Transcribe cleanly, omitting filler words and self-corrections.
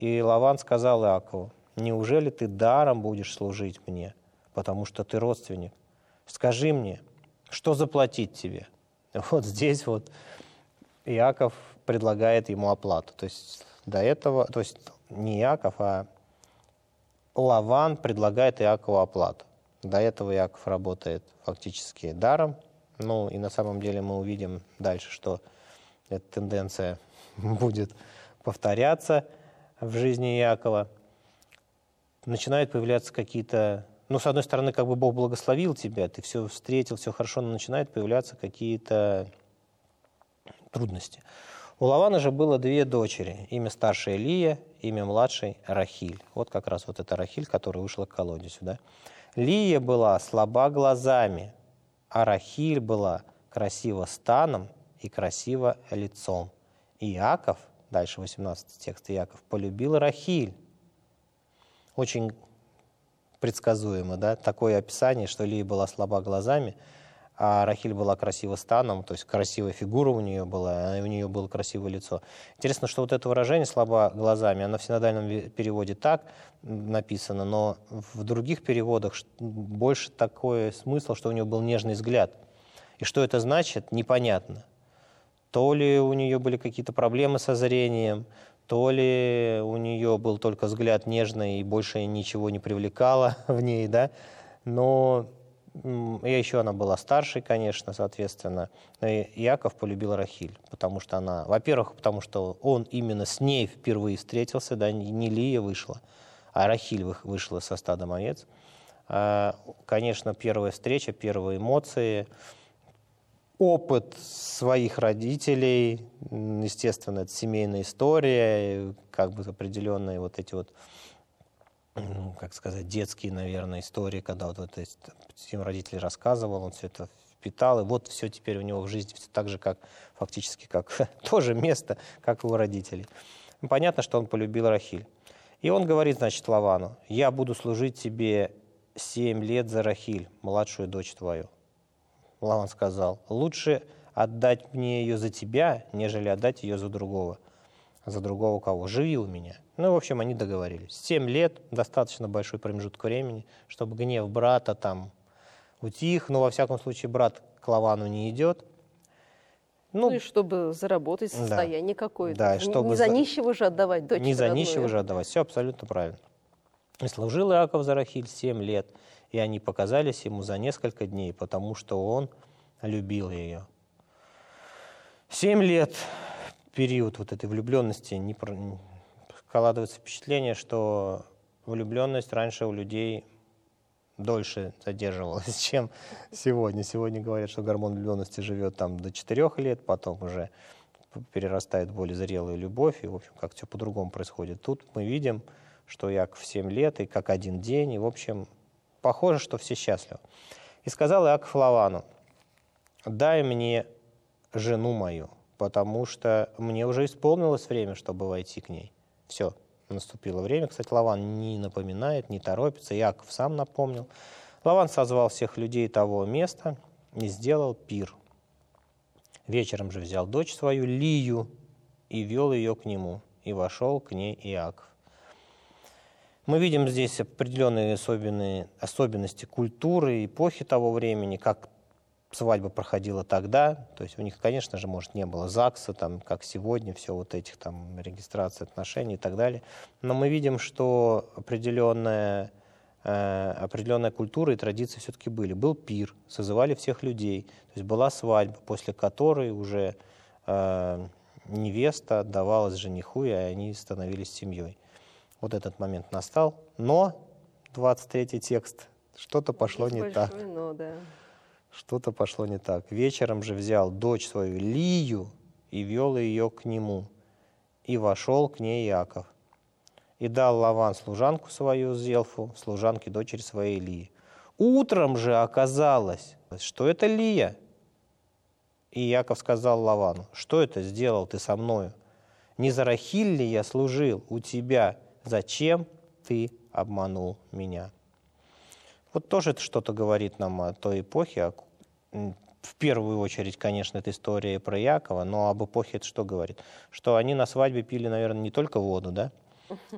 И Лаван сказал Иакову: «Неужели ты даром будешь служить мне, потому что ты родственник? Скажи мне, что заплатить тебе?» Вот здесь вот Иаков предлагает ему оплату. То есть до этого, то есть не Иаков, а Лаван предлагает Иакову оплату. До этого Иаков работает фактически даром. Ну и на самом деле мы увидим дальше, что эта тенденция будет повторяться в жизни Иакова. Начинают появляться какие-то... Ну, с одной стороны, как бы Бог благословил тебя, ты все встретил, все хорошо, но начинают появляться какие-то трудности. У Лавана же было две дочери. Имя старшей Лия, имя младшей Рахиль. Вот как раз вот эта Рахиль, которая вышла к колодезю. Да? Лия была слаба глазами, а Рахиль была красива станом и красива лицом. И Иаков, дальше 18 текст, Иаков полюбил Рахиль. Очень предсказуемо, да? Такое описание, что Лия была слаба глазами, а Рахиль была красива станом, то есть красивая фигура у нее была, и у нее было красивое лицо. Интересно, что вот это выражение «слаба глазами», оно в синодальном переводе так написано, но в других переводах больше такой смысл, что у нее был нежный взгляд. И что это значит, непонятно. То ли у нее были какие-то проблемы со зрением, то ли у нее был только взгляд нежный и больше ничего не привлекало в ней, да, но... И еще она была старшей, конечно, соответственно. И Иаков полюбил Рахиль, потому что она... Во-первых, потому что он именно с ней впервые встретился, да, не Лия вышла, а Рахиль вышла со стадом овец. Конечно, первая встреча, первые эмоции, опыт своих родителей, естественно, это семейная история, как бы определенные вот эти вот, как сказать, детские, наверное, истории, когда вот это всем родители рассказывал, он все это впитал, и вот все теперь у него в жизни все так же, как фактически, как тоже место, как у его родителей. Понятно, что он полюбил Рахиль. И он говорит, значит, Лавану: «Я буду служить тебе 7 лет за Рахиль, младшую дочь твою». Лаван сказал: «Лучше отдать мне ее за тебя, нежели отдать ее за другого». За другого кого? «Живи у меня». Ну, в общем, они договорились. 7 лет, достаточно большой промежуток времени, чтобы гнев брата там утих, но, во всяком случае, брат к Лавану не идет. Ну и чтобы заработать состояние какое-то. Да, не за нищего же отдавать дочь. Не за нищего же отдавать. Все абсолютно правильно. И служил Иаков за Рахиль 7 лет, и они показались ему за несколько дней, потому что он любил ее. 7 лет. Период вот этой влюбленности, складывается впечатление, что влюбленность раньше у людей дольше задерживалась, чем сегодня. Сегодня говорят, что гормон влюбленности живет там до 4 лет, потом уже перерастает в более зрелую любовь, и, в общем, как все по-другому происходит. Тут мы видим, что Иаков 7 лет, и как один день, и, в общем, похоже, что все счастливы. «И сказал Иаков Лавану: дай мне жену мою, потому что мне уже исполнилось время, чтобы войти к ней». Все, наступило время. Кстати, Лаван не напоминает, не торопится. Иаков сам напомнил. Лаван созвал всех людей того места и сделал пир. Вечером же взял дочь свою, Лию, и вел ее к нему, и вошел к ней Иаков. Мы видим здесь определенные особенности культуры, эпохи того времени, как свадьба проходила тогда. То есть у них, конечно же, может, не было ЗАГСа, там, как сегодня, все вот этих там регистраций отношений и так далее. Но мы видим, что определенная культура и традиции все-таки были. Был пир, созывали всех людей. То есть была свадьба, после которой уже невеста отдавалась жениху, и они становились семьей. Вот этот момент настал. Но, 23-й текст, что-то пошло не так. Но, да. Что-то пошло не так. Вечером же взял дочь свою Лию и вел ее к нему. И вошел к ней Иаков. И дал Лаван служанку свою Зелфу, служанке дочери своей Лии. Утром же оказалось, что это Лия. И Иаков сказал Лавану: что это сделал ты со мною? Не за Рахиль ли я служил у тебя? Зачем ты обманул меня? Вот тоже это что-то говорит нам о той эпохе. В первую очередь, конечно, это история про Иакова, но об эпохе это что говорит? Что они на свадьбе пили, наверное, не только воду, да?